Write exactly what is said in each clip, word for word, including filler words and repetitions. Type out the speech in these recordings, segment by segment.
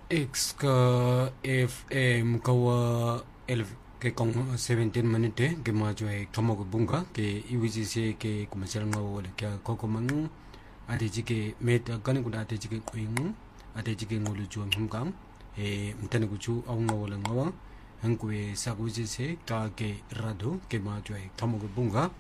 X ka F M kawa elf ke kong seventeen minute ke ma jo e kamo ko bunga ke iwisi se ke kumasel nga wala ke koko mangu ate jike meta kani kuda ate jike kuingu ate jike ngulu jo ngam e mtene kuchu au nga wala ngawa hankwe sa kuwisi se ka ke rado ke ma jo e kamo ko bunga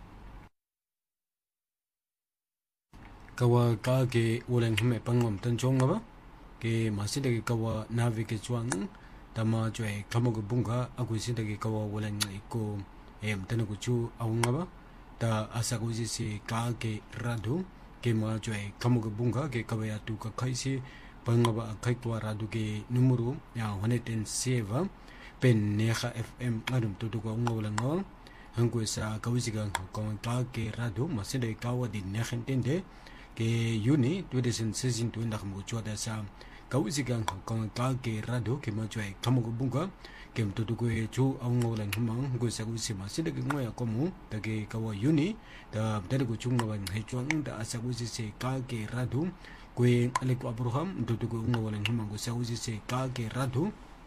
kawa ka ke wala ngame pangom tan chonga ba ke masinde kawa navige chuang tama joe kamogo bunga aguisinde kawa walan ko em tane ko chu aunga ba ta asago si ka ke radu ke ma joe kamogo bunga ke kawa tu ka khaisi panga ba khai to radu ke numero ya one ten seven pen neha fm adum to ko ngolan ngo hango sa kawisiga ko ka ke radu masinde kawa di nehen tende ke uni twenty season tu ndak mo chwa da sa kawisigang kong ka ke rado ke ma chwa kamogo bunga ke mto to ko e chu ang ngolan humang go sa go sima sida ke ngoya ko mu ta ke kawa uni da da ko chung ngawan he chuang da asa go si se ka ke rado ko e ale ko abraham mto to ko ngolan humang go sa go si se ka ke rado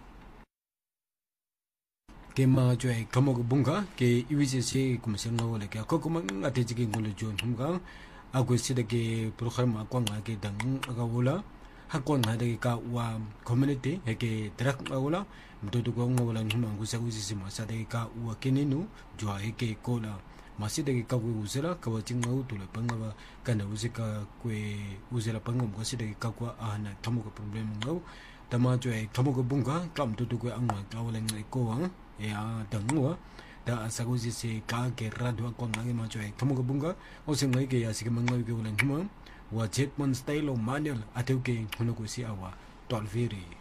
ke ma chwa kamogo bunga ke iwisi se kuma se ngawale ke ko ko ma ate jige ngolo jon humga agwe sida ke program akwa ngake dang agawula hakon hade ka wa community heke trak agula mtoto ko ngola nguma ngusa ngusi masa de ka wa kenenu jwa heke kola maside ke ka usera ka wa chinga utule pangaba kana usika kwe usera pangom ko side ka kwa ahna tamo ko problem ngau tama jwa tamo ko bunga kam mtoto ko angwa ka wala ngai ko wa ya tangwa da asagusi se ka ke radwa ko ngai ma jwa tamo ko bunga o se ngai ke ya sike mangai ke wala nguma wa jetman style o manual ateu ke hono ko si awa tolveri